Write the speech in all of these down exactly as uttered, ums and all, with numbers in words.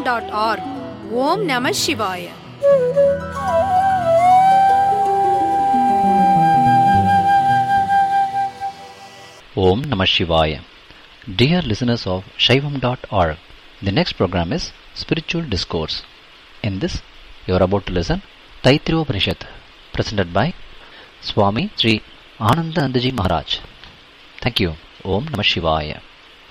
Dot org. ஓம் நம சிவாய. Om Namah Shivaya. Dear listeners of Shaivam dot org, the next program is Spiritual Discourse. In this, you are about to listen Taittiriya Upanishad, presented by Swami Sri Anandanandaji Maharaj. Thank you. Om Namah Shivaya.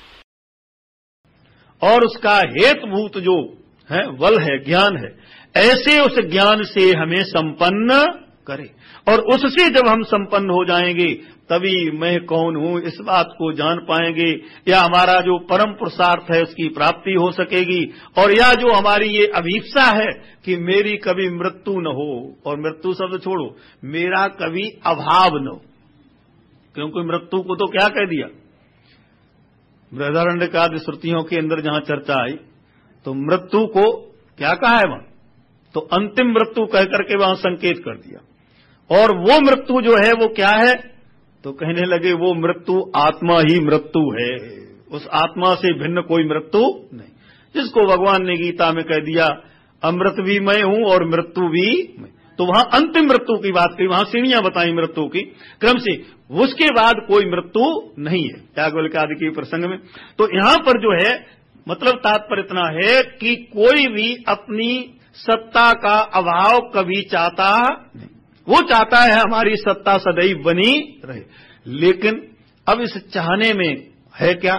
और उसका हेतुभूत जो है बल है, ज्ञान है, ऐसे उस ज्ञान से हमें संपन्न करे। और उससे जब हम संपन्न हो जाएंगे तभी मैं कौन हूं इस बात को जान पाएंगे, या हमारा जो परम पुरुषार्थ है उसकी प्राप्ति हो सकेगी। और या जो हमारी ये अभीप्सा है कि मेरी कभी मृत्यु न हो, और मृत्यु शब्द छोड़ो, मेरा कभी अभाव न हो, क्योंकि मृत्यु को तो क्या कह दिया, बृहदारण्यकादि श्रुतियों के अंदर जहां चर्चा आई तो मृत्यु को क्या कहा है वहां, तो अंतिम मृत्यु कह करके वहां संकेत कर दिया। और वो मृत्यु जो है वो क्या है, तो कहने लगे वो मृत्यु आत्मा ही मृत्यु है, उस आत्मा से भिन्न कोई मृत्यु नहीं, जिसको भगवान ने गीता में कह दिया अमृत भी मैं हूं और मृत्यु भी मैं। तो वहां अंतिम मृत्यु की बात की, वहां सीढ़ियां बताई मृत्यु की क्रम से, उसके बाद कोई मृत्यु नहीं है याज्ञवल्क्य आदि के प्रसंग में। तो यहां पर जो है मतलब तात्पर्य इतना है कि कोई भी अपनी सत्ता का अभाव कभी चाहता नहीं, वो चाहता है हमारी सत्ता सदैव बनी रहे। लेकिन अब इस चाहने में है क्या,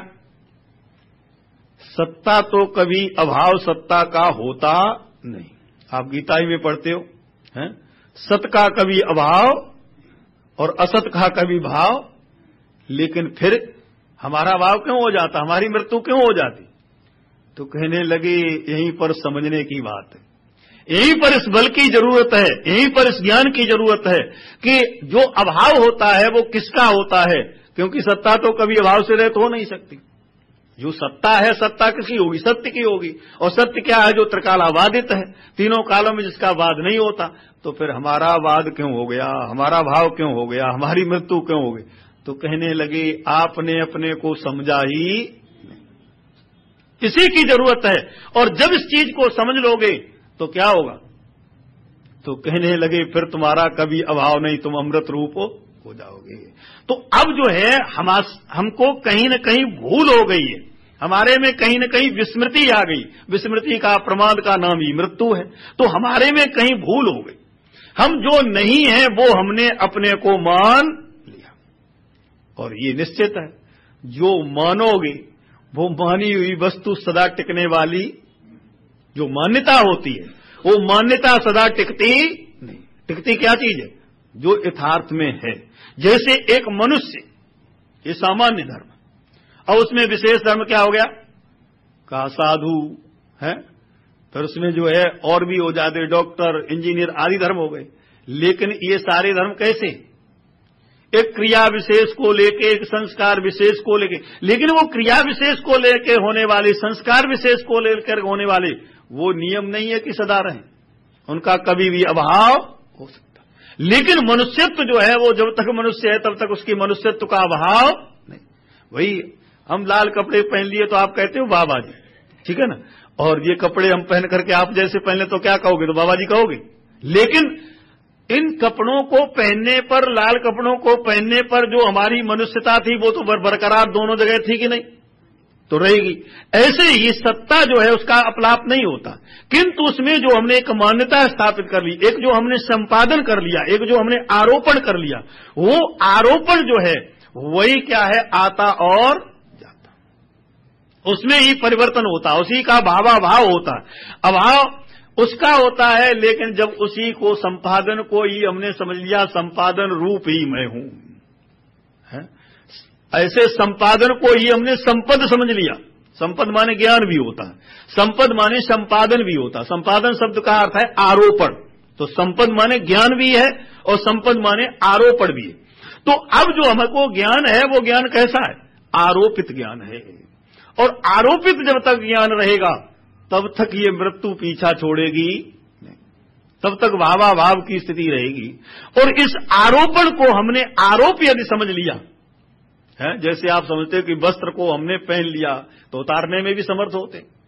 सत्ता तो कभी अभाव सत्ता का होता नहीं, आप गीता ही में पढ़ते हो हैं, सत का कभी अभाव और असत का कभी भाव। लेकिन फिर हमारा भाव क्यों हो जाता, हमारी मृत्यु क्यों हो जाती, तो कहने लगे यहीं पर समझने की बात है, यहीं पर इस बल की जरूरत है, यहीं पर इस ज्ञान की जरूरत है कि जो अभाव होता है वो किसका होता है, क्योंकि सत्ता तो कभी अभाव से रहित हो नहीं सकती। जो सत्ता है सत्ता किसकी होगी, सत्य की होगी। और सत्य क्या है, जो त्रिकालाबादित है, तीनों कालों में जिसका वाद नहीं होता। तो फिर हमारा वाद क्यों हो गया, हमारा भाव क्यों हो गया, हमारी मृत्यु क्यों हो गई। तो कहने लगे आपने अपने को समझा ही नहीं, इसी की जरूरत है। और जब इस चीज को समझ लोगे तो क्या होगा, तो कहने लगे फिर तुम्हारा कभी अभाव नहीं, तुम अमृत रूप हो जाओगे। तो अब जो है हम हमको कहीं न कहीं भूल हो गई है, हमारे में कहीं न कहीं विस्मृति आ गई। विस्मृति का प्रमाद का नाम ही मृत्यु है। तो हमारे में कहीं भूल हो गई, हम जो नहीं है वो हमने अपने को मान लिया। और ये निश्चित है जो मानोगे वो मानी हुई वस्तु सदा टिकने वाली, जो मान्यता होती है वो मान्यता सदा टिकती नहीं। टिकती क्या चीज है, जो यथार्थ में है। जैसे एक मनुष्य, ये सामान्य धर्म, और उसमें विशेष धर्म क्या हो गया, कहा साधु है, फिर उसमें जो है और भी हो जाते डॉक्टर इंजीनियर आदि धर्म हो गए। लेकिन ये सारे धर्म कैसे, एक क्रिया विशेष को लेके, एक संस्कार विशेष को लेके। लेकिन वो क्रिया विशेष को लेके होने वाले, संस्कार विशेष को लेकर होने वाले, वो नियम नहीं है कि सदा रहें, उनका कभी भी अभाव हो सकता। लेकिन मनुष्यत्व जो है वो जब तक मनुष्य है तब तक उसकी मनुष्यत्व का अभाव नहीं। वही हम लाल कपड़े पहन लिए तो आप कहते हो बाबा जी, ठीक है ना, और ये कपड़े हम पहन करके आप जैसे पहन ले तो क्या कहोगे, तो बाबा जी कहोगे। लेकिन इन कपड़ों को पहनने पर, लाल कपड़ों को पहनने पर जो हमारी मनुष्यता थी वो तो बरकरार दोनों जगह थी कि नहीं, तो रहेगी। ऐसे ही सत्ता जो है उसका अपलाप नहीं होता, किंतु उसमें जो हमने एक मान्यता स्थापित कर ली, एक जो हमने संपादन कर लिया, एक जो हमने आरोपण कर लिया, वो आरोपण जो है वही क्या है, आता और जाता, उसमें ही परिवर्तन होता, उसी का भावाभाव होता। अभाव उसका होता है, लेकिन जब उसी को संपादन को ही हमने समझ लिया, संपादन रूप ही मैं हूं है, ऐसे संपादन को ही हमने संपद समझ लिया। संपद माने ज्ञान भी होता है, संपद माने संपादन भी होता है। संपादन शब्द का अर्थ है आरोपण, तो संपद माने ज्ञान भी है और संपद माने आरोपण भी है। तो अब जो हमको ज्ञान है वो ज्ञान कैसा है, आरोपित ज्ञान है। और आरोपित जब तक ज्ञान रहेगा तब तक ये मृत्यु पीछा छोड़ेगी, तब तक भावाभाव की स्थिति रहेगी। और इस आरोपण को हमने आरोप यदि समझ लिया है, जैसे आप समझते हो कि वस्त्र को हमने पहन लिया तो उतारने में भी समर्थ होते,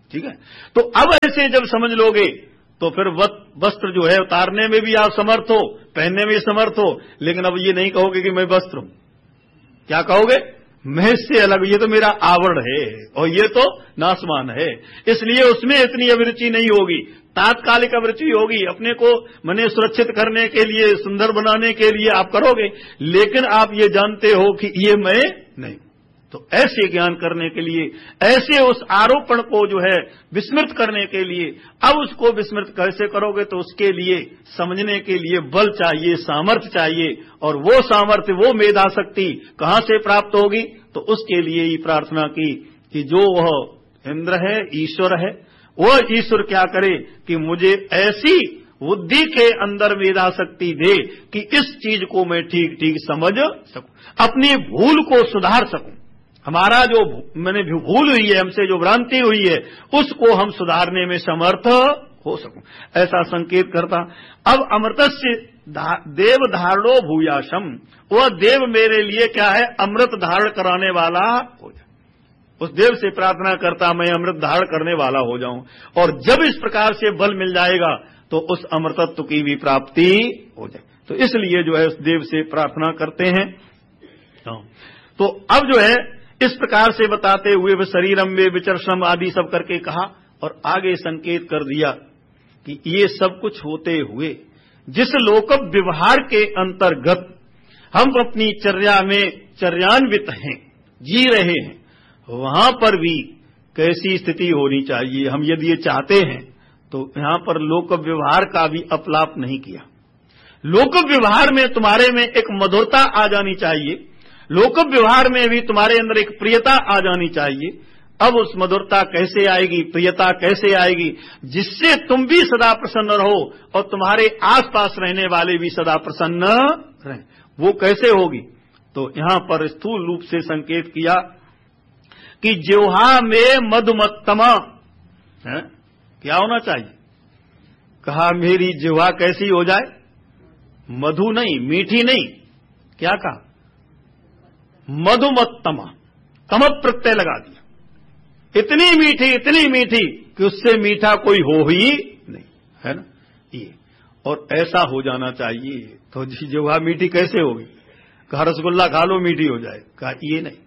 ठीक है। तो अब ऐसे जब समझ लोगे तो फिर वस्त्र जो है उतारने में भी आप समर्थ हो, पहनने में समर्थ हो, लेकिन अब ये नहीं कहोगे कि मैं वस्त्र हूं। क्या कहोगे? मैं इससे अलग, ये तो मेरा आवरण है और ये तो नासमान है, इसलिए उसमें इतनी अभिरुचि नहीं होगी। तात्कालिक अभिरुचि होगी, अपने को मने सुरक्षित करने के लिए, सुंदर बनाने के लिए आप करोगे, लेकिन आप ये जानते हो कि ये मैं नहीं। तो ऐसे ज्ञान करने के लिए, ऐसे उस आरोपण को जो है विस्मृत करने के लिए, अब उसको विस्मृत कैसे करोगे? तो उसके लिए समझने के लिए बल चाहिए, सामर्थ्य चाहिए, और वो सामर्थ्य, वो मेधा शक्ति कहां से प्राप्त होगी? तो उसके लिए ही प्रार्थना की कि जो वह इंद्र है, ईश्वर है, वह ईश्वर क्या करे कि मुझे ऐसी बुद्धि के अंदर मेधा शक्ति दे कि इस चीज को मैं ठीक ठीक समझ सकूं, अपनी भूल को सुधार सकूं। हमारा जो मैंने भूल हुई है, हमसे जो भ्रांति हुई है, उसको हम सुधारने में समर्थ हो सकूं, ऐसा संकेत करता। अब अमृतस्य देव धारणो भूयाशम, वह देव मेरे लिए क्या है? अमृत धारण कराने वाला हो जाए। उस देव से प्रार्थना करता मैं अमृत धारण करने वाला हो जाऊं, और जब इस प्रकार से बल मिल जाएगा तो उस अमृतत्व की भी प्राप्ति हो जाए। तो इसलिए जो है उस देव से प्रार्थना करते हैं। तो अब जो है इस प्रकार से बताते हुए वह शरीरम वे विचर्षम आदि सब करके कहा, और आगे संकेत कर दिया कि ये सब कुछ होते हुए जिस लोक व्यवहार के अंतर्गत हम अपनी चर्या में चर्यान्वित हैं, जी रहे हैं, वहां पर भी कैसी स्थिति होनी चाहिए। हम यदि ये चाहते हैं तो यहां पर लोक व्यवहार का भी अपलाप नहीं किया। लोक व्यवहार में तुम्हारे में एक मधुरता आ जानी चाहिए, लोक व्यवहार में भी तुम्हारे अंदर एक प्रियता आ जानी चाहिए। अब उस मधुरता कैसे आएगी, प्रियता कैसे आएगी? जिससे तुम भी सदा प्रसन्न रहो और तुम्हारे आसपास रहने वाले भी सदा प्रसन्न रहें। वो कैसे होगी? तो यहां पर स्थूल रूप से संकेत किया कि जिह्वा में मधुमत्तमा है, क्या होना चाहिए? कहा मेरी जिह्वा कैसी हो जाए? मधु नहीं, मीठी नहीं, क्या कहा? मधुमत्तमा, तम प्रत्यय लगा दिया। इतनी मीठी, इतनी मीठी कि उससे मीठा कोई हो ही नहीं, है ना ये। और ऐसा हो जाना चाहिए। तो जिह्वा मीठी कैसे होगी? कहा रसगुल्ला खा लो मीठी हो जाए, कहा ये नहीं।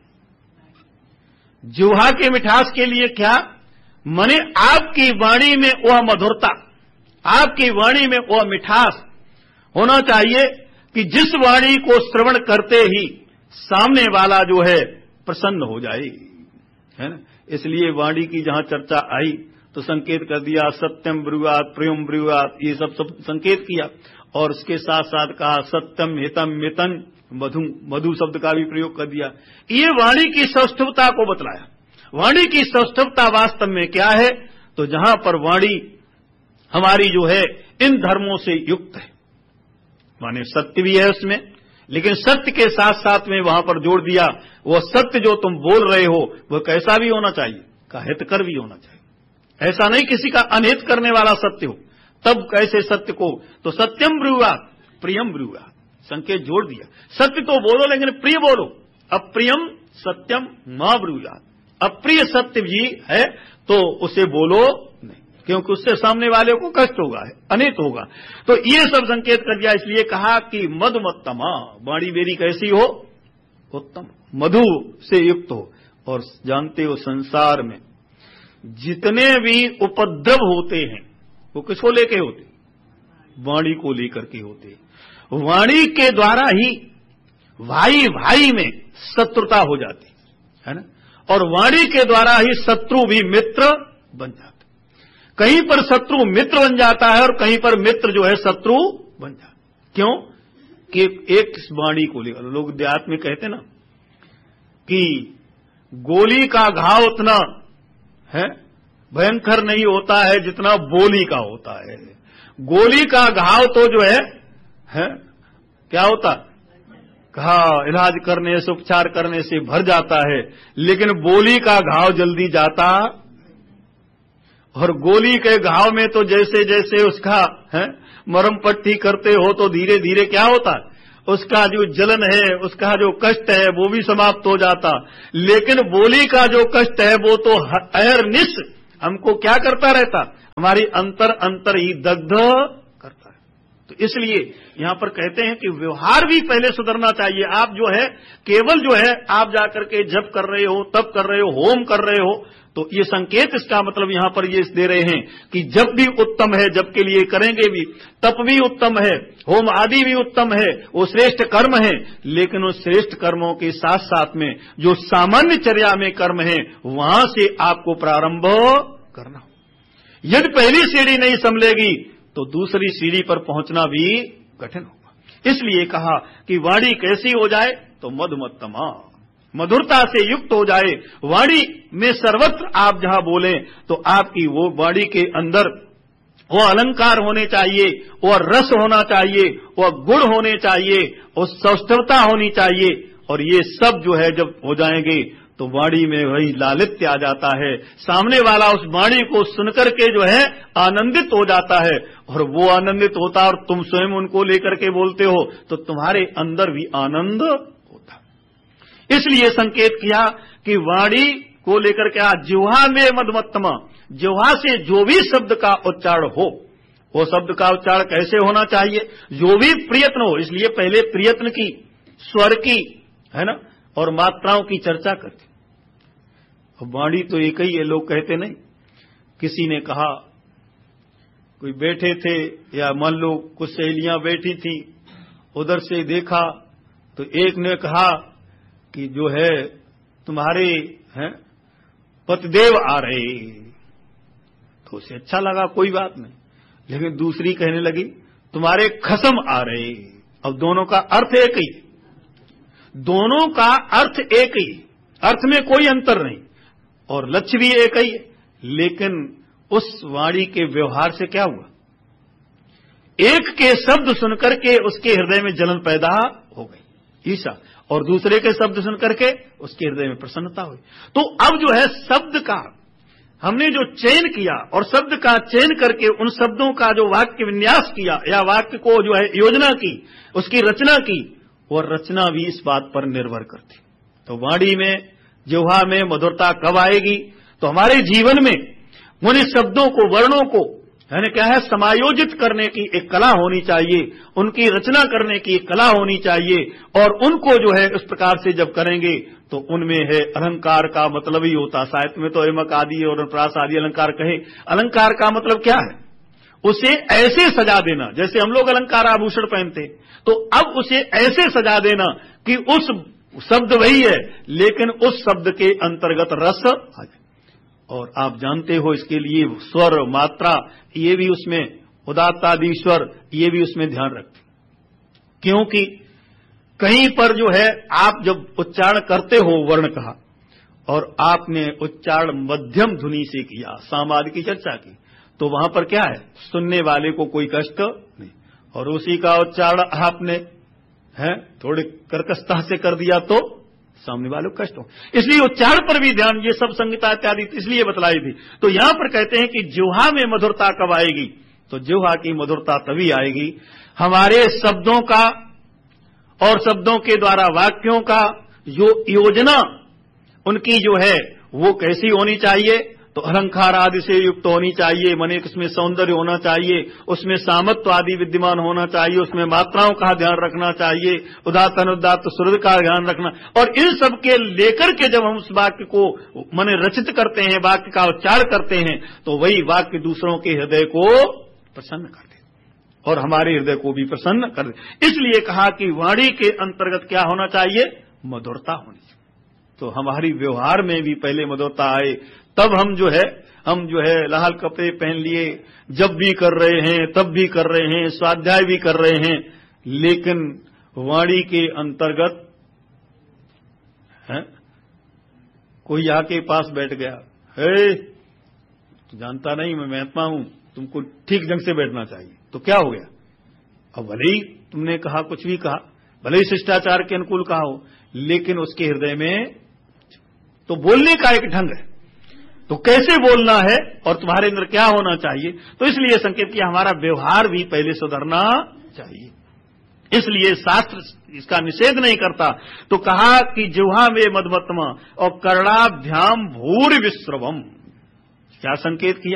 जिह्वा के मिठास के लिए क्या? माने आपकी वाणी में वह मधुरता, आपकी वाणी में वह मिठास होना चाहिए कि जिस वाणी को श्रवण करते ही सामने वाला जो है प्रसन्न हो जाए, है ना। इसलिए वाणी की जहां चर्चा आई तो संकेत कर दिया सत्यम ब्रुवात, प्रियम ब्रुवात, ये सब सब संकेत किया, और उसके साथ साथ कहा सत्यम हितम मितन मधु, मधु शब्द का भी प्रयोग कर दिया। ये वाणी की सौष्ठवता को बतलाया। वाणी की सौष्ठवता वास्तव में क्या है? तो जहां पर वाणी हमारी जो है इन धर्मों से युक्त है, माने सत्य भी है उसमें, लेकिन सत्य के साथ साथ में वहां पर जोड़ दिया वो सत्य जो तुम बोल रहे हो वह कैसा भी होना चाहिए? का हितकर भी होना चाहिए। ऐसा नहीं किसी का अनहित करने वाला सत्य हो, तब कैसे सत्य को? तो सत्यम ब्रुवात, प्रियम ब्रुवात, संकेत जोड़ दिया। सत्य तो बोलो लेकिन प्रिय बोलो। अप्रियम सत्यम मां ब्रुवात, अप्रिय सत्य भी है तो उसे बोलो नहीं, क्योंकि उससे सामने वाले को कष्ट होगा, अनित होगा। तो ये सब संकेत कर दिया। इसलिए कहा कि मधुमत्तमा, वाणी मेरी कैसी हो? उत्तम, मधु से युक्त हो। और जानते हो संसार में जितने भी उपद्रव होते हैं वो किसको लेके होते? वाणी को लेकर के होते। वाणी के द्वारा ही भाई भाई में शत्रुता हो जाती है ना, और वाणी के द्वारा ही शत्रु भी मित्र बन जाता। कहीं पर शत्रु मित्र बन जाता है और कहीं पर मित्र जो है शत्रु बन जाता। क्यों? कि एक वाणी को लेकर लोग देहात में कहते ना कि गोली का घाव उतना है भयंकर नहीं होता है जितना बोली का होता है। गोली का घाव तो जो है, है क्या होता? कहा इलाज करने से, उपचार करने से भर जाता है, लेकिन बोली का घाव जल्दी जाता। और गोली के घाव में तो जैसे जैसे उसका है मरम पट्टी करते हो तो धीरे धीरे क्या होता है? उसका जो जलन है, उसका जो कष्ट है वो भी समाप्त हो जाता। लेकिन बोली का जो कष्ट है वो तो अहरनिश हमको क्या करता रहता, हमारी अंतर अंतर ही दग्ध करता है। तो इसलिए यहां पर कहते हैं कि व्यवहार भी पहले सुधरना चाहिए। आप जो है केवल जो है आप जाकर के जप कर रहे हो, तप कर रहे हो, होम कर रहे हो, तो ये संकेत इसका मतलब यहां पर ये दे रहे हैं कि जप भी उत्तम है, जप के लिए करेंगे भी, तप भी उत्तम है, होम आदि भी उत्तम है, वो श्रेष्ठ कर्म है, लेकिन उस श्रेष्ठ कर्मों के साथ साथ में जो सामान्य चर्या में कर्म है वहां से आपको प्रारंभ करना हो। यदि पहली सीढ़ी नहीं संभलेगी तो दूसरी सीढ़ी पर पहुंचना भी कठिन होगा। इसलिए कहा कि वाणी कैसी हो जाए, तो मधुमत्तमा, मधुरता से युक्त हो जाए। वाणी में सर्वत्र आप जहां बोलें तो आपकी वो वाणी के अंदर वो अलंकार होने चाहिए, वो रस होना चाहिए, वो गुण होने चाहिए, वो सौष्ठवता होनी चाहिए, और ये सब जो है जब हो जाएंगे तो वाणी में वही लालित्य आ जाता है। सामने वाला उस वाणी को सुनकर के जो है आनंदित हो जाता है, और वो आनंदित होता है और तुम स्वयं उनको लेकर के बोलते हो तो तुम्हारे अंदर भी आनंद होता। इसलिए संकेत किया कि वाणी को लेकर के आज जिह्वा में मधुमत्तमा, जिह्वा से जो भी शब्द का उच्चारण हो, वो शब्द का उच्चारण कैसे होना चाहिए, जो भी प्रयत्न हो। इसलिए पहले प्रयत्न की, स्वर की, है ना, और मात्राओं की चर्चा करते। वाणी तो एक ही है, लोग कहते नहीं। किसी ने कहा, कोई बैठे थे या मान लो कुछ सहेलियां बैठी थी, उधर से देखा तो एक ने कहा कि जो है तुम्हारे हैं पतिदेव आ रहे, तो उसे अच्छा लगा, कोई बात नहीं। लेकिन दूसरी कहने लगी तुम्हारे खसम आ रहे। अब दोनों का अर्थ एक ही, दोनों का अर्थ एक ही, अर्थ में कोई अंतर नहीं और लक्ष्य भी एक ही है। लेकिन उस वाणी के व्यवहार से क्या हुआ, एक के शब्द सुनकर के उसके हृदय में जलन पैदा हो गई, ईर्ष्या, और दूसरे के शब्द सुनकर के उसके हृदय में प्रसन्नता हुई। तो अब जो है शब्द का हमने जो चयन किया और शब्द का चयन करके उन शब्दों का जो वाक्य विन्यास किया या वाक्य को जो है योजना की, उसकी रचना की, और रचना भी इस बात पर निर्भर करती। तो वाणी में, जिह्वा में मधुरता कब आएगी, तो हमारे जीवन में उन शब्दों को, वर्णों को यानी क्या है समायोजित करने की एक कला होनी चाहिए, उनकी रचना करने की एक कला होनी चाहिए, और उनको जो है इस प्रकार से जब करेंगे तो उनमें है अलंकार का मतलब ही होता। साहित्य में तो एमक आदि और प्रास आदि अलंकार कहे। अलंकार का मतलब क्या है, उसे ऐसे सजा देना, जैसे हम लोग अलंकार आभूषण पहनते, तो अब उसे ऐसे सजा देना कि उस शब्द वही है लेकिन उस शब्द के अंतर्गत रस आ जाए। और आप जानते हो इसके लिए स्वर, मात्रा, ये भी उसमें उदात्त आदि स्वर, ये भी उसमें ध्यान रखते, क्योंकि कहीं पर जो है आप जब उच्चारण करते हो वर्ण का और आपने उच्चारण मध्यम ध्वनि से किया, सामाद की चर्चा की, तो वहां पर क्या है, सुनने वाले को कोई कष्ट नहीं, और उसी का उच्चारण आपने है थोड़ी कर्कशता से कर दिया तो सामने वाले को कष्ट हो। इसलिए उच्चारण पर भी ध्यान, ये सब संहिता इत्यादि इसलिए बतलाई थी। तो यहां पर कहते हैं कि जिह्वा में मधुरता कब आएगी, तो जिह्वा की मधुरता तभी आएगी हमारे शब्दों का और शब्दों के द्वारा वाक्यों का जो योजना उनकी जो है वो कैसी होनी चाहिए, तो अलंकार आदि से युक्त होनी चाहिए, माने उसमें सौंदर्य होना चाहिए, उसमें सामत्व आदि विद्यमान होना चाहिए, उसमें मात्राओं का ध्यान रखना चाहिए, उदात्त अनुदात्त सुहृद का ध्यान रखना, और इन सब के लेकर के जब हम उस वाक्य को माने रचित करते हैं, वाक्य का उच्चारण करते हैं, तो वही वाक्य दूसरों के हृदय को प्रसन्न कर दे और हमारे हृदय को भी प्रसन्न कर दे। इसलिए कहा कि वाणी के अंतर्गत क्या होना चाहिए, मधुरता होनी चाहिए। तो हमारी व्यवहार में भी पहले मधुरता आए, तब हम जो है हम जो है लाल कपड़े पहन लिए, जब भी कर रहे हैं, तब भी कर रहे हैं, स्वाध्याय भी कर रहे हैं, लेकिन वाणी के अंतर्गत है कोई आके पास बैठ गया, हे तो जानता नहीं मैं महात्मा हूं, तुमको ठीक ढंग से बैठना चाहिए, तो क्या हो गया, अब भले ही तुमने कहा कुछ भी कहा, भले ही शिष्टाचार के अनुकूल कहा हो, लेकिन उसके हृदय में तो बोलने का एक ढंग है, तो कैसे बोलना है और तुम्हारे अंदर क्या होना चाहिए। तो इसलिए संकेत किया हमारा व्यवहार भी पहले सुधरना चाहिए। इसलिए शास्त्र इसका निषेध नहीं करता, तो कहा कि जिह्वा में मधुमत्तमा और कर्णाभ्याम भूरि विश्रवम, क्या संकेत किया?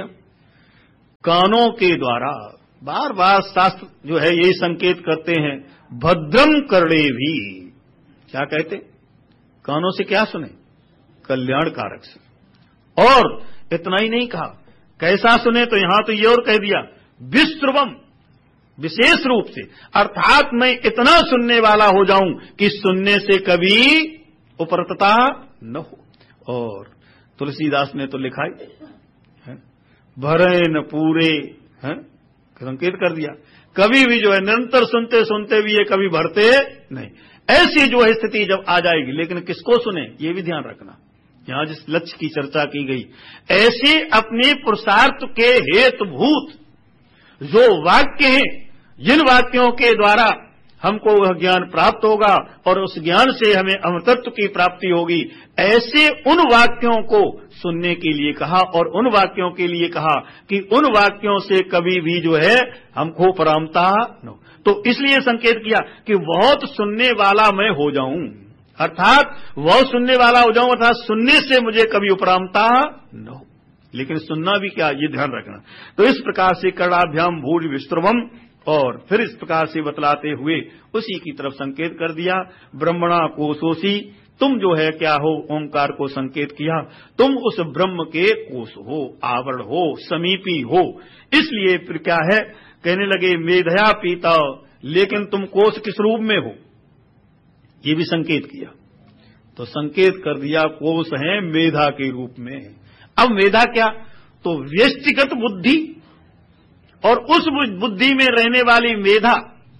कानों के द्वारा। बार बार शास्त्र जो है यही संकेत करते हैं, भद्रम कर्णे भी। क्या कहते? कानों से क्या सुने? कल्याण कारक से। और इतना ही नहीं कहा, कैसा सुने, तो यहां तो ये और कह दिया, विश्रुवम, विशेष रूप से, अर्थात मैं इतना सुनने वाला हो जाऊं कि सुनने से कभी उपरतता न हो। और तुलसीदास ने तो लिखा है, भरे न पूरे, है संकेत कर दिया, कभी भी जो है निरंतर सुनते सुनते भी ये कभी भरते नहीं। ऐसी जो है स्थिति जब आ जाएगी, लेकिन किसको सुने ये भी ध्यान रखना, यहां जिस लक्ष्य की चर्चा की गई, ऐसे अपने पुरुषार्थ के हेतुभूत जो वाक्य हैं, जिन वाक्यों के द्वारा हमको वह ज्ञान प्राप्त होगा और उस ज्ञान से हमें अमृतत्व की प्राप्ति होगी, ऐसे उन वाक्यों को सुनने के लिए कहा। और उन वाक्यों के लिए कहा कि उन वाक्यों से कभी भी जो है हमको परामता न हो। तो इसलिए संकेत किया कि बहुत सुनने वाला मैं हो जाऊं, अर्थात वह सुनने वाला हो जाऊं, अर्थात सुनने से मुझे कभी उपरामता न हो। लेकिन सुनना भी क्या, ये ध्यान रखना। तो इस प्रकार से कर्णाभ्याम भूरि विस्तृवम, और फिर इस प्रकार से बतलाते हुए उसी की तरफ संकेत कर दिया, ब्रह्मणा कोशोसी, तुम जो है क्या हो, ओंकार को संकेत किया, तुम उस ब्रह्म के कोश हो, आवरण हो, समीपी हो। इसलिए फिर क्या है, कहने लगे मेधया पीता, लेकिन तुम कोश किस रूप में हो, ये भी संकेत किया। तो संकेत कर दिया कोश है मेधा के रूप में। अब मेधा क्या, तो व्यष्टिगत बुद्धि, और उस बुद्धि में रहने वाली मेधा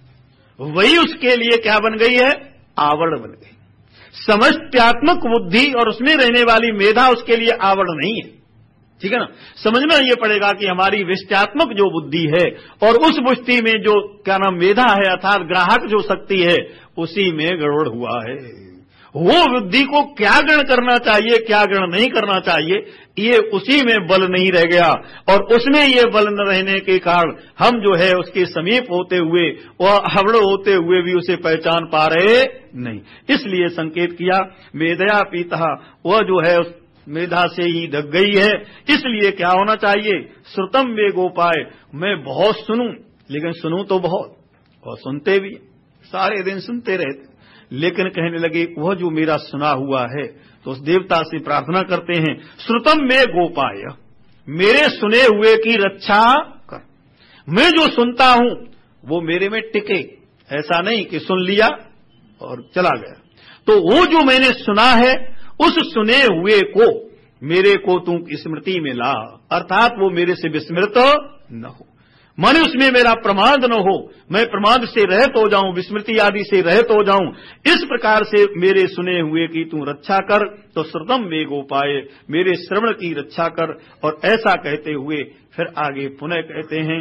वही उसके लिए क्या बन गई है, आवरण बन गई। समष्ट्यात्मक बुद्धि और उसमें रहने वाली मेधा उसके लिए आवरण नहीं है। ठीक है ना, समझना ये पड़ेगा कि हमारी विष्टात्मक जो बुद्धि है और उस बुद्धि में जो क्या नाम मेधा है, अर्थात ग्राहक जो शक्ति है, उसी में गड़बड़ हुआ है। वो बुद्धि को क्या ग्रहण करना चाहिए, क्या ग्रहण नहीं करना चाहिए, ये उसी में बल नहीं रह गया। और उसमें ये बल न रहने के कारण हम जो है उसके समीप होते हुए, वह हवड़ होते हुए भी उसे पहचान पा रहे नहीं। इसलिए संकेत किया मेधया पीता, वह जो है उस मेधा से ही ढक गई है। इसलिए क्या होना चाहिए, श्रुतम वे गोपाय, मैं बहुत सुनूं, लेकिन सुनूं तो बहुत, और सुनते भी सारे दिन सुनते रहते, लेकिन कहने लगे वह जो मेरा सुना हुआ है, तो उस देवता से प्रार्थना करते हैं, श्रुतम में गोपाय, मेरे सुने हुए की रक्षा कर। मैं जो सुनता हूं वो मेरे में टिके, ऐसा नहीं कि सुन लिया और चला गया। तो वो जो मैंने सुना है, उस सुने हुए को मेरे को तू स्मृति में ला, अर्थात वो मेरे से विस्मृत न हो, माने उसमें मेरा प्रमाद न हो, मैं प्रमाद से रहित हो जाऊं, विस्मृति आदि से रहित हो जाऊं। इस प्रकार से मेरे सुने हुए की तू रक्षा कर। तो श्रुतम में गोपाय, मेरे श्रवण की रक्षा कर। और ऐसा कहते हुए फिर आगे पुनः कहते हैं,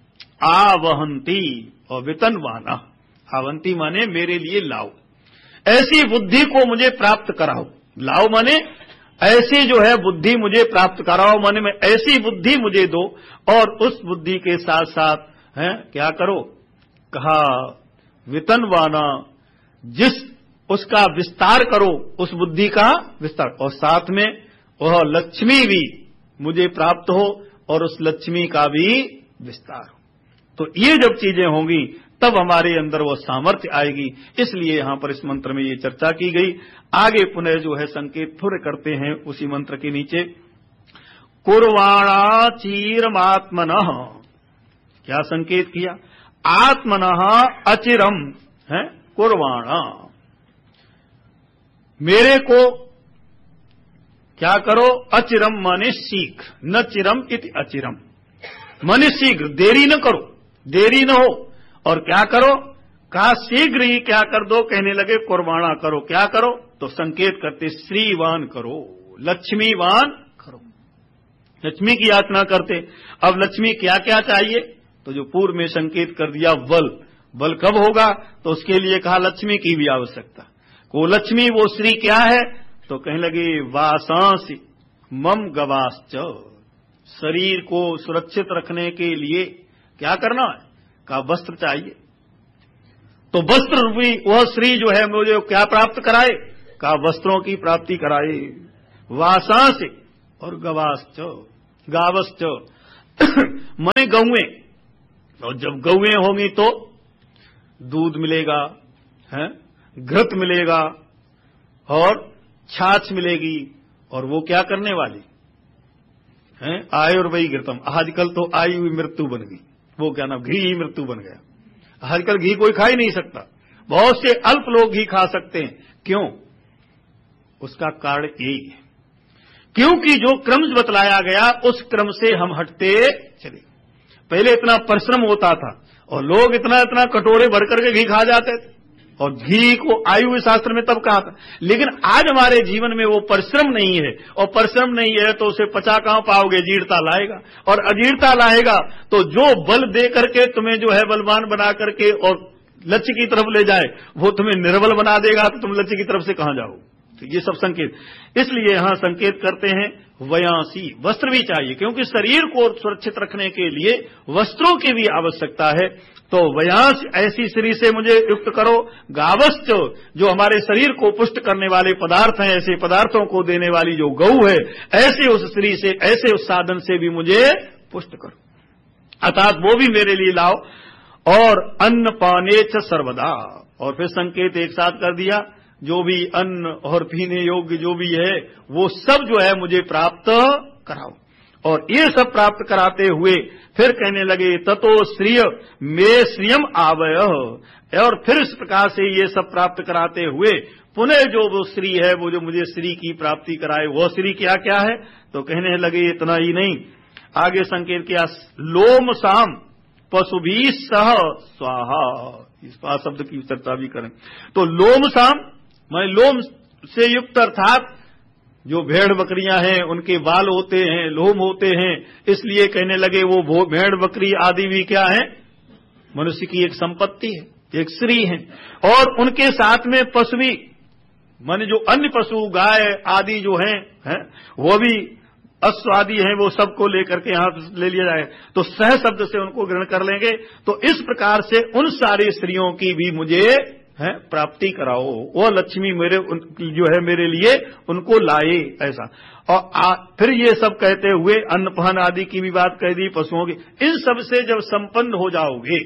आवहंती और वितनवाना, आवंती माने मेरे लिए लाओ, ऐसी बुद्धि को मुझे प्राप्त कराओ। लाओ माने ऐसी जो है बुद्धि मुझे प्राप्त कराओ, माने मैं ऐसी बुद्धि मुझे दो। और उस बुद्धि के साथ साथ है क्या करो, कहा वितनवाना, जिस उसका विस्तार करो, उस बुद्धि का विस्तार, और साथ में वह लक्ष्मी भी मुझे प्राप्त हो और उस लक्ष्मी का भी विस्तार हो। तो ये जब चीजें होंगी तब हमारे अंदर वो सामर्थ्य आएगी। इसलिए यहां पर इस मंत्र में ये चर्चा की गई। आगे पुनः जो है संकेत थोड़े करते हैं उसी मंत्र के नीचे, कुर्वाणा चीरमात्मनः, क्या संकेत किया, आत्मनः अचिरम है, कुर्वाणा, मेरे को क्या करो, अचिरम माने शीघ्र, न चिरम इति अचिरम, माने शीघ्र, देरी न करो, देरी न हो। और क्या करो, कहा शीघ्र ही क्या कर दो, कहने लगे कुर्बाना करो, क्या करो, तो संकेत करते श्रीवान करो, लक्ष्मीवान करो, लक्ष्मी की याचना करते। अब लक्ष्मी क्या क्या चाहिए, तो जो पूर्व में संकेत कर दिया बल, बल कब होगा, तो उसके लिए कहा लक्ष्मी की भी आवश्यकता। वो लक्ष्मी वो श्री क्या है, तो कहने लगे वासांसी मम गवाश्च, शरीर को सुरक्षित रखने के लिए क्या करना है, का वस्त्र चाहिए। तो वस्त्र रूपी वह श्री जो है मुझे क्या प्राप्त कराए, का वस्त्रों की प्राप्ति कराए। वासांसी और गवाश्च, गावश्च माने गौएं, और जब गौएं होंगी तो दूध मिलेगा, है, घृत मिलेगा और छाछ मिलेगी, और वो क्या करने वाली है, आयुर्वयी घृतम। आजकल तो आई हुई मृत्यु बन गई, वो क्या नाम, घी ही मृत्यु बन गया। आजकल घी कोई खा ही नहीं सकता, बहुत से अल्प लोग घी खा सकते हैं। क्यों? उसका कारण यही है, क्योंकि जो क्रम बतलाया गया उस क्रम से हम हटते चले। पहले इतना परिश्रम होता था और लोग इतना इतना कटोरे भर करके घी खा जाते थे, और घी को आयु शास्त्र में तब कहा था। लेकिन आज हमारे जीवन में वो परिश्रम नहीं है, और परिश्रम नहीं है तो उसे पचा कहां पाओगे, जीर्णता लाएगा, और अजीर्णता लाएगा तो जो बल दे करके तुम्हें जो है बलवान बना करके और लक्ष्य की तरफ ले जाए, वो तुम्हें निर्बल बना देगा, तो तुम लक्ष्य की तरफ से कहां जाओ। तो ये सब संकेत, इसलिए यहां संकेत करते हैं वयांसी, वस्त्र भी चाहिए, क्योंकि शरीर को सुरक्षित रखने के लिए वस्त्रों की भी आवश्यकता है। तो वयांस, ऐसी स्त्री से मुझे युक्त करो। गावश्च, जो हमारे शरीर को पुष्ट करने वाले पदार्थ हैं, ऐसे पदार्थों को देने वाली जो गौ है, ऐसे उस स्त्री से, ऐसे उस साधन से भी मुझे पुष्ट करो, अर्थात वो भी मेरे लिए लाओ। और अन्न पाने च सर्वदा, और फिर संकेत एक साथ कर दिया, जो भी अन्न और पीने योग्य जो भी है वो सब जो है मुझे प्राप्त कराओ। और ये सब प्राप्त कराते हुए फिर कहने लगे ततो श्रिय मे श्रियम आवय, और फिर इस प्रकार से ये सब प्राप्त कराते हुए पुनः जो वो श्री है, वो जो मुझे श्री की प्राप्ति कराए, वो श्री क्या क्या है, तो कहने लगे इतना ही नहीं, आगे संकेत किया लोम साम पशुभी सह स्वाहा, इस बात शब्द की चर्चा भी करें। तो लोम साम माने लोम से युक्त, अर्थात जो भेड़ बकरियां हैं उनके बाल होते हैं, लोम होते हैं, इसलिए कहने लगे वो भेड़ बकरी आदि भी क्या है, मनुष्य की एक संपत्ति है, एक श्री है। और उनके साथ में पशु भी, माने जो अन्य पशु गाय आदि जो हैं है, वो भी अश्व आदि हैं, वो सबको लेकर के यहां ले लिया जाए, तो सह शब्द से उनको ग्रहण कर लेंगे। तो इस प्रकार से उन सारी स्त्रियों की भी मुझे है प्राप्ति कराओ, वो लक्ष्मी मेरे जो है मेरे लिए उनको लाए, ऐसा। और आ, फिर ये सब कहते हुए अन्नपान आदि की भी बात कह दी, पशुओं की। इन सब से जब संपन्न हो जाओगे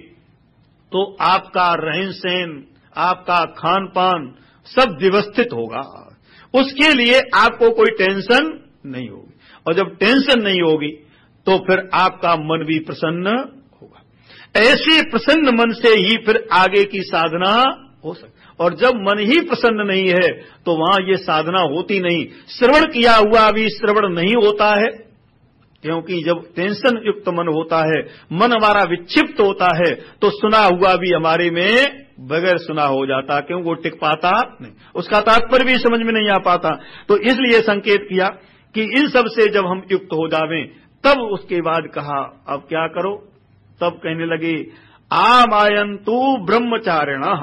तो आपका रहन सहन, आपका खान पान सब व्यवस्थित होगा, उसके लिए आपको कोई टेंशन नहीं होगी। और जब टेंशन नहीं होगी तो फिर आपका मन भी प्रसन्न होगा। ऐसे प्रसन्न मन से ही फिर आगे की साधना हो सकती। और जब मन ही प्रसन्न नहीं है तो वहां ये साधना होती नहीं। श्रवण किया हुआ भी श्रवण नहीं होता है, क्योंकि जब टेंशन युक्त मन होता है, मन हमारा विक्षिप्त होता है, तो सुना हुआ भी हमारे में बगैर सुना हो जाता, क्योंकि वो टिक पाता नहीं, उसका तात्पर्य भी समझ में नहीं आ पाता। तो इसलिए संकेत किया कि इन सब से जब हम युक्त हो जावें, तब उसके बाद कहा अब क्या करो, तब कहने लगे आमायन्तु ब्रह्मचारिणः,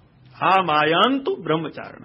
आमायन्तु ब्रह्मचारिणः,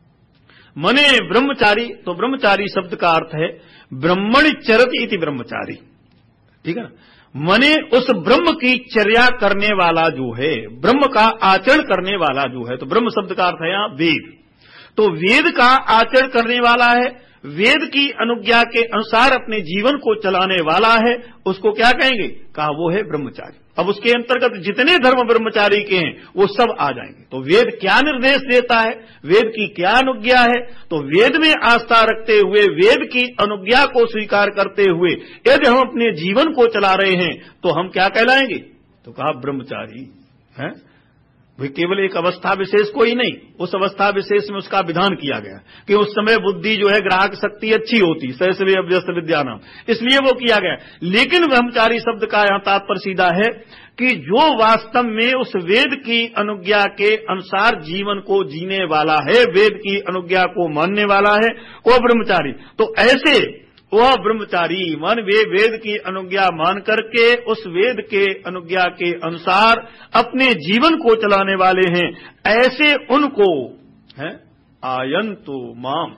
मने ब्रह्मचारी। तो ब्रह्मचारी शब्द का अर्थ है ब्रह्मणि चरति इति ब्रह्मचारी, ठीक है ना। मने उस ब्रह्म की चर्या करने वाला जो है, ब्रह्म का आचरण करने वाला जो है, तो ब्रह्म शब्द का अर्थ है यहां वेद। तो वेद का आचरण करने वाला है, वेद की अनुज्ञा के अनुसार अपने जीवन को चलाने वाला है, उसको क्या कहेंगे, कहा वो है ब्रह्मचारी। अब उसके अंतर्गत जितने धर्म ब्रह्मचारी के हैं वो सब आ जाएंगे। तो वेद क्या निर्देश देता है, वेद की क्या अनुज्ञा है, तो वेद में आस्था रखते हुए, वेद की अनुज्ञा को स्वीकार करते हुए यदि हम अपने जीवन को चला रहे हैं तो हम क्या कहलाएंगे, तो कहा ब्रह्मचारी है। भाई केवल एक अवस्था विशेष को ही नहीं, उस अवस्था विशेष में उसका विधान किया गया कि उस समय बुद्धि जो है ग्राहक शक्ति अच्छी होती, सहस्वे अभ्यस्त विद्या नाम, इसलिए वो किया गया। लेकिन ब्रह्मचारी शब्द का यहां तात्पर्य सीधा है कि जो वास्तव में उस वेद की अनुज्ञा के अनुसार जीवन को जीने वाला है, वेद की अनुज्ञा को मानने वाला है, वो ब्रह्मचारी। तो ऐसे वह ब्रह्मचारी मन वे वेद की अनुज्ञा मान करके उस वेद के अनुज्ञा के अनुसार अपने जीवन को चलाने वाले हैं, ऐसे उनको है आयन्तु माम,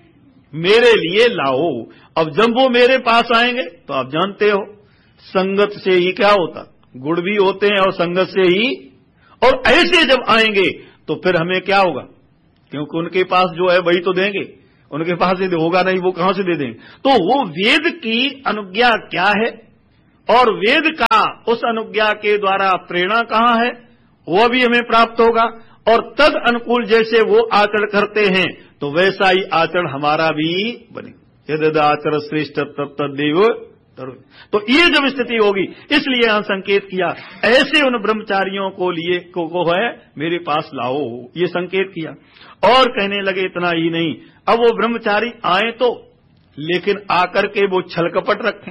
मेरे लिए लाओ। अब जब वो मेरे पास आएंगे तो आप जानते हो संगत से ही क्या होता, गुण भी होते हैं और संगत से ही। और ऐसे जब आएंगे तो फिर हमें क्या होगा, क्योंकि उनके पास जो है वही तो देंगे, उनके पास यदि होगा नहीं वो कहां से दे देंगे। तो वो वेद की अनुज्ञा क्या है और वेद का उस अनुज्ञा के द्वारा प्रेरणा कहां है वो भी हमें प्राप्त होगा, और तद अनुकूल जैसे वो आचरण करते हैं तो वैसा ही आचरण हमारा भी बने। यद आचरण श्रेष्ठ तत्तदेव। तो ये जब स्थिति होगी, इसलिए यहां संकेत किया ऐसे उन ब्रह्मचारियों को लिए को, को है मेरे पास लाओ, ये संकेत किया। और कहने लगे इतना ही नहीं, अब वो ब्रह्मचारी आए तो लेकिन आकर के वो छल कपट रखें,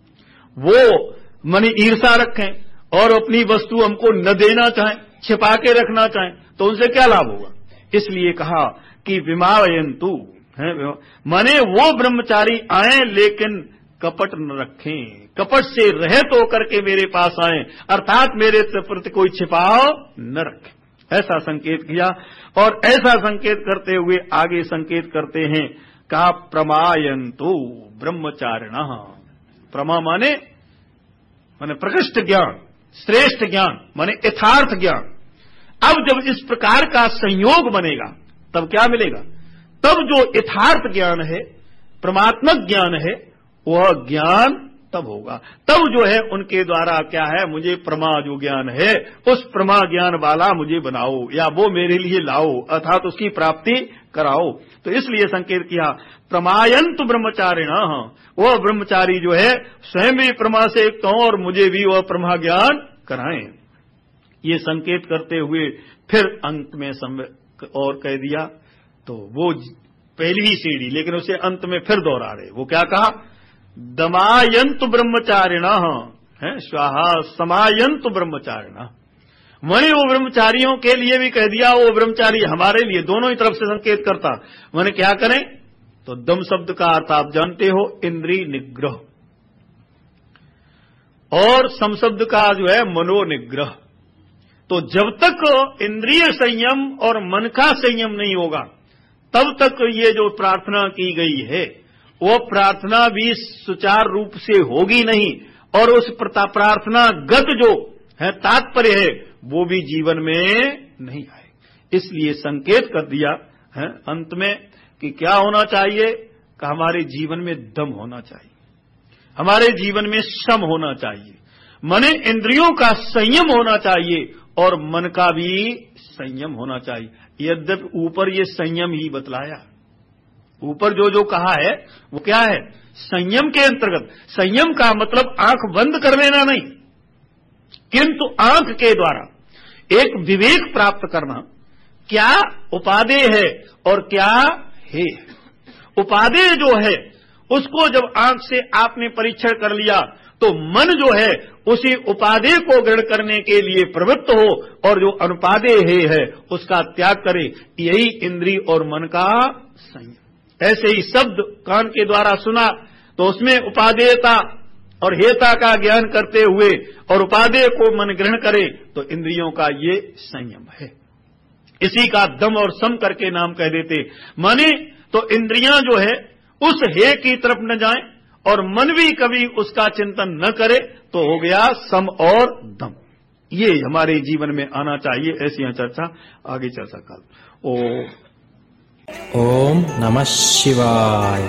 वो मनी ईर्षा रखें और अपनी वस्तु हमको न देना चाहें, छिपा के रखना चाहें, तो उनसे क्या लाभ होगा। इसलिए कहा कि विमावयन्तु है, माने वो ब्रह्मचारी आए लेकिन कपट न रखें, कपट से रहित होकर के मेरे पास आए, अर्थात मेरे प्रति कोई छिपाव न रखें, ऐसा संकेत किया। और ऐसा संकेत करते हुए आगे संकेत करते हैं, कहा प्रमायन्तु ब्रह्मचारिणः। प्रमा माने माने प्रकृष्ट ज्ञान, श्रेष्ठ ज्ञान, माने यथार्थ ज्ञान। अब जब इस प्रकार का संयोग बनेगा तब क्या मिलेगा, तब जो यथार्थ ज्ञान है, परमात्मक ज्ञान है, वह ज्ञान तब होगा। तब जो है उनके द्वारा क्या है, मुझे प्रमा जो ज्ञान है उस प्रमा ज्ञान वाला मुझे बनाओ या वो मेरे लिए लाओ, अर्थात उसकी प्राप्ति कराओ। तो इसलिए संकेत किया प्रमायन्तु ब्रह्मचारिणः, वह ब्रह्मचारी जो है स्वयं भी प्रमा से युक्त हों और मुझे भी वह प्रमा ज्ञान कराएं। ये संकेत करते हुए फिर अंत में और कह दिया, तो वो पहली ही सीढ़ी लेकिन उसे अंत में फिर दोहरा रहे। वो क्या कहा, दमायन्तु ब्रह्मचारिणः है, स्वाहा समायन्तु ब्रह्मचारिणः। मैंने वो ब्रह्मचारियों के लिए भी कह दिया, वो ब्रह्मचारी हमारे लिए, दोनों ही तरफ से संकेत करता। मैंने क्या करें, तो दम शब्द का अर्थ आप जानते हो इंद्रिय निग्रह, और सम शब्द का जो है मनोनिग्रह। तो जब तक इंद्रिय संयम और मन का संयम नहीं होगा तब तक ये जो प्रार्थना की गई है वो प्रार्थना भी सुचारू रूप से होगी नहीं, और उस प्रार्थना गत जो है तात्पर्य है वो भी जीवन में नहीं आए। इसलिए संकेत कर दिया है अंत में कि क्या होना चाहिए, कि हमारे जीवन में दम होना चाहिए, हमारे जीवन में सम होना चाहिए, मने इंद्रियों का संयम होना चाहिए और मन का भी संयम होना चाहिए। यद्यपि ऊपर ये संयम ही बतलाया, ऊपर जो जो कहा है वो क्या है, संयम के अंतर्गत। संयम का मतलब आंख बंद कर लेना नहीं, किंतु आंख के द्वारा एक विवेक प्राप्त करना, क्या उपादेय है और क्या है। उपादेय जो है उसको जब आंख से आपने परीक्षण कर लिया तो मन जो है उसी उपादेय को ग्रहण करने के लिए प्रवृत्त हो, और जो अनुपादेय है, है उसका त्याग करे। यही इंद्रिय और मन का संयम। ऐसे ही शब्द कान के द्वारा सुना तो उसमें उपादेयता और हेता का ज्ञान करते हुए और उपादेय को मन ग्रहण करे तो इंद्रियों का ये संयम है। इसी का दम और सम करके नाम कह देते। माने तो इंद्रियां जो है उस हे की तरफ न जाएं और मन भी कभी उसका चिंतन न करे, तो हो गया सम और दम। ये हमारे जीवन में आना चाहिए। ऐसी यहाँ चर्चा आगे चर्चा कल। ओ ओम नमः शिवाय।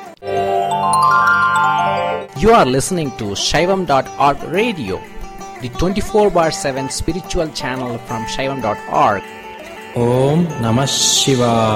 You are listening to Shaivam dot org radio, the twenty-four bar seven spiritual channel from Shaivam dot org. ओम नमः शिवाय।